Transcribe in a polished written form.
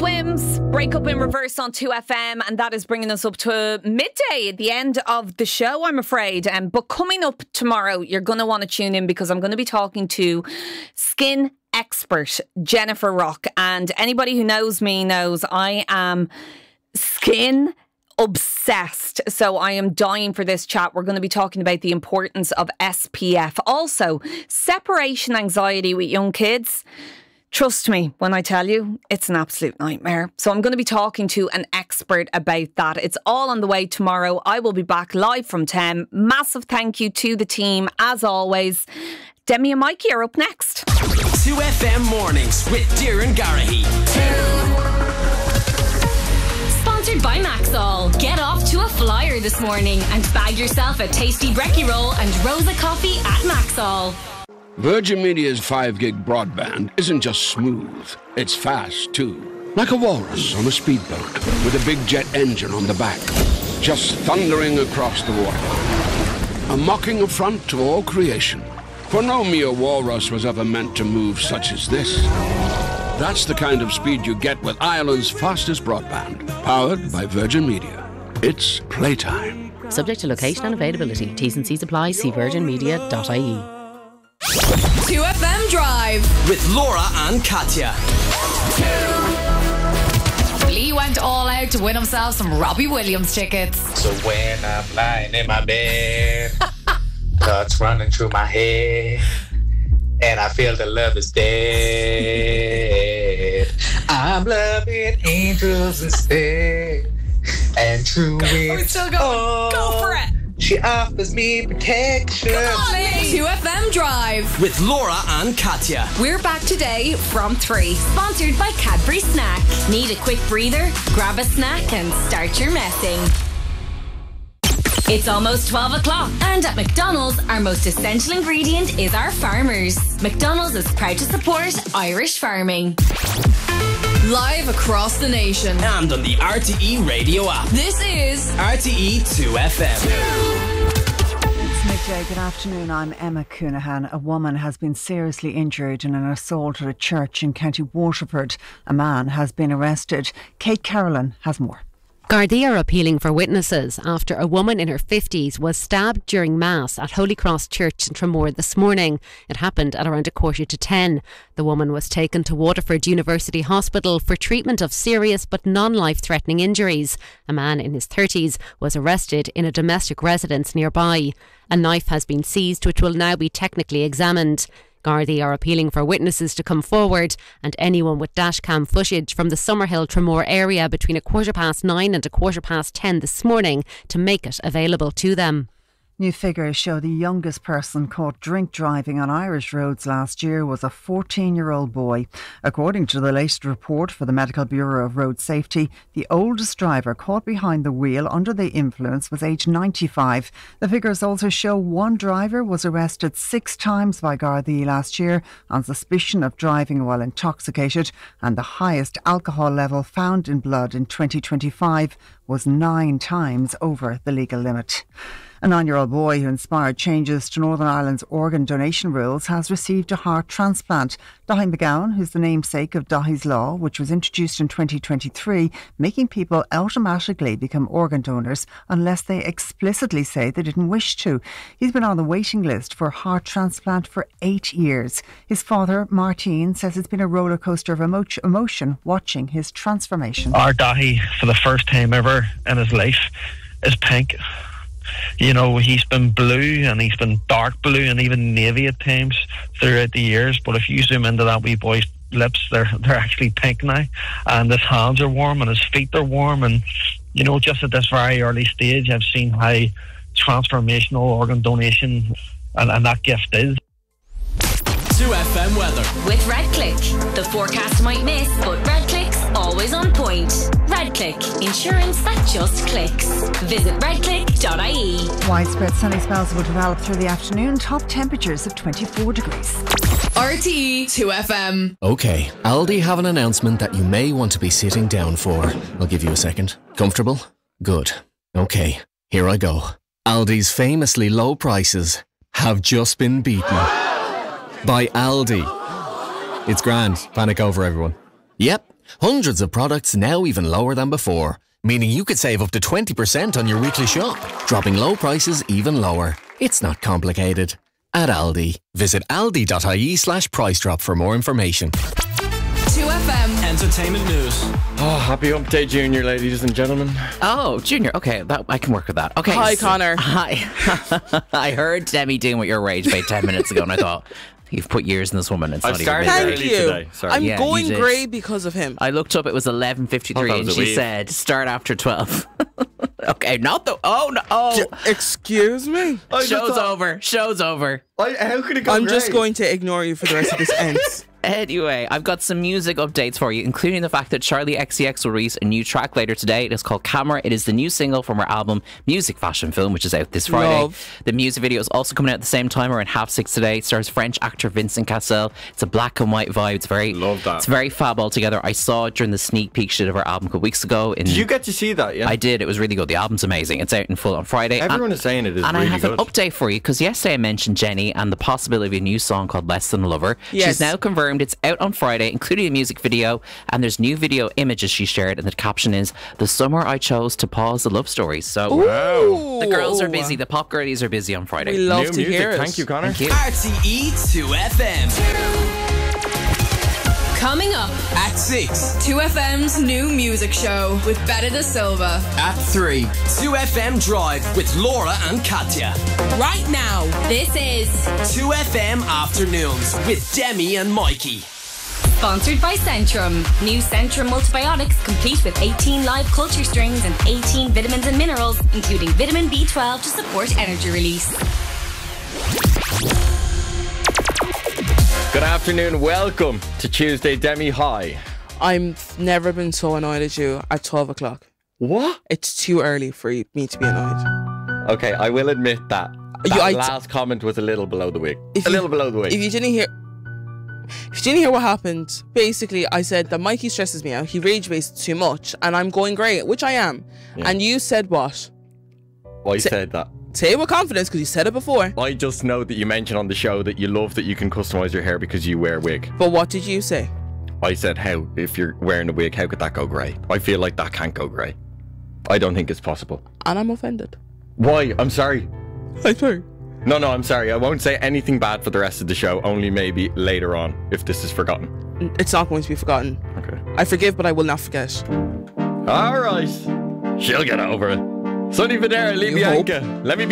Swims, Break Up in Reverse on 2FM, and that is bringing us up to midday at the end of the show, I'm afraid. But coming up tomorrow, you're going to want to tune in because I'm going to be talking to skin expert Jennifer Rock. And anybody who knows me knows I am skin obsessed. So I am dying for this chat. We're going to be talking about the importance of SPF. Also, separation anxiety with young kids. Trust me when I tell you, it's an absolute nightmare. So I'm going to be talking to an expert about that. It's all on the way tomorrow. I will be back live from 10. Massive thank you to the team, as always. Demi and Mikey are up next. 2FM Mornings with Doireann Garrahy. Sponsored by Maxol. Get off to a flyer this morning and bag yourself a tasty brekkie roll and Rosa coffee at Maxol. Virgin Media's 5 gig broadband isn't just smooth, it's fast too. Like a walrus on a speedboat with a big jet engine on the back, just thundering across the water. A mocking affront to all creation. For no mere walrus was ever meant to move such as this. That's the kind of speed you get with Ireland's fastest broadband, powered by Virgin Media. It's playtime. Subject to location and availability. T's and C's apply. See virginmedia.ie. 2FM Drive with Laura and Katya. Lee went all out to win himself some Robbie Williams tickets. So when I'm lying in my bed, thoughts running through my head, and I feel the love is dead. I'm loving angels instead, and true it's still going. Go for it. She offers me protection. Come on, 2FM Drive with Laura and Katya. We're back today from 3. Sponsored by Cadbury Snack. Need a quick breather? Grab a snack and start your messing. It's almost 12 o'clock, and at McDonald's, our most essential ingredient is our farmers. McDonald's is proud to support Irish farming. Live across the nation And on the RTE radio app. This is RTE 2FM. It's midday. Good afternoon. I'm Emma Coonahan. A woman has been seriously injured in an assault at a church in County Waterford. A man has been arrested. Kate Carolan has more. Gardaí are appealing for witnesses after a woman in her 50s was stabbed during Mass at Holy Cross Church in Tramore this morning. It happened at around 9:45. The woman was taken to Waterford University Hospital for treatment of serious but non-life-threatening injuries. A man in his 30s was arrested in a domestic residence nearby. A knife has been seized, which will now be technically examined. Gardaí are appealing for witnesses to come forward and anyone with dashcam footage from the Summerhill Tramore area between 9:15 and 10:15 this morning to make it available to them. New figures show the youngest person caught drink driving on Irish roads last year was a 14-year-old boy. According to the latest report for the Medical Bureau of Road Safety, the oldest driver caught behind the wheel under the influence was aged 95. The figures also show one driver was arrested 6 times by Gardaí last year on suspicion of driving while intoxicated, and the highest alcohol level found in blood in 2025 was 9 times over the legal limit. A 9-year-old boy who inspired changes to Northern Ireland's organ donation rules has received a heart transplant. Daithí McGowan, who's the namesake of Daithí's Law, which was introduced in 2023, making people automatically become organ donors unless they explicitly say they didn't wish to. He's been on the waiting list for a heart transplant for 8 years. His father, Martin, says it's been a roller coaster of emotion watching his transformation. Our Daithí, for the first time ever in his life, is pink. You know, he's been blue and he's been dark blue and even navy at times throughout the years, but if you zoom into that wee boy's lips, they're actually pink now, and his hands are warm and his feet are warm, and you know, just at this very early stage I've seen how transformational organ donation and that gift is. 2FM weather with RedClick. The forecast might miss, but RedClick's always on point. RedClick, insurance that just clicks. Visit redclick.ie. Widespread sunny spells will develop through the afternoon. Top temperatures of 24 degrees. RTE 2FM. Okay, Aldi have an announcement that you may want to be sitting down for. I'll give you a second. Comfortable? Good. Okay, here I go. Aldi's famously low prices have just been beaten by Aldi. It's grand. Panic over, everyone. Yep, Hundreds of products now even lower than before, meaning you could save up to 20% on your weekly shop, dropping low prices even lower. It's not complicated. At Aldi. Visit aldi.ie/price drop for more information. 2FM. Entertainment news. Oh, happy Hump Day, Junior, ladies and gentlemen. Oh, Junior. Okay, I can work with that. Okay. Hi, Connor. Hi. I heard Demi doing what your rage about 10 minutes ago, and I thought, you've put years in this woman. It's I've not even started midday. Thank you. today. Sorry. I'm Yeah, going you did. grey because of him. I looked up, it was 11:53, that and was a she weave. said, start after 12. Okay, not the. Oh, no. Oh. Excuse me? Show's over. Show's over. How could it go I'm just going to ignore you for the rest of this ends. Anyway, I've got some music updates for you, including the fact that Charlie XCX will release a new track later today. It is called Camera. It is the new single from her album Music Fashion Film, which is out this Friday. Love. The music video is also coming out at the same time, around 6:30 today. It stars French actor Vincent Cassel. It's a black and white vibe. It's very Love that. It's very fab altogether. I saw it during the sneak peek she did of her album a couple weeks ago. Did you get to see that? Yeah. I did. It was really good. The album's amazing. It's out in full on Friday. Everyone is saying it is and really I have good. an update for you, because yesterday I mentioned Jenny and the possibility of a new song called Less Than a Lover. Yes. She's now confirmed it's out on Friday, including a music video, and there's new video images she shared, and the caption is, "The summer I chose to pause the love stories." So Ooh. the girls are busy, the pop girlies are busy on Friday. We love New to music. hear it. Thank you, Connor. Thank you. RTE 2FM. Coming up, At 6. 2FM's new music show with Betta Da Silva. At 3. 2FM Drive with Laura and Katya. Right now, this is 2FM Afternoons with Demi and Mikey. Sponsored by Centrum. New Centrum multibiotics, complete with 18 live culture strings and 18 vitamins and minerals, including vitamin B12 to support energy release. Good afternoon. Welcome to Tuesday Demi High. I've never been so annoyed at you at 12 o'clock. What? It's too early for me to be annoyed. Okay, I will admit that. That last comment was a little below the wig. If you didn't hear what happened, basically I said that Mikey stresses me out. He rage baits too much, and I'm going great, which I am. Yeah. And you said what? I said that. Say it with confidence, because you said it before. I just know that you mentioned on the show that you love that you can customise your hair because you wear a wig. But what did you say? I said, how, if you're wearing a wig, how could that go grey? I feel like that can't go grey. I don't think it's possible. And I'm offended. Why? I'm sorry. I'm sorry. No, I'm sorry. I won't say anything bad for the rest of the show, only maybe later on, if this is forgotten. It's not going to be forgotten. Okay. I forgive, but I will not forget. All right. She'll get over it. Sonny Federa, Lee You hope. Bianca. Let me be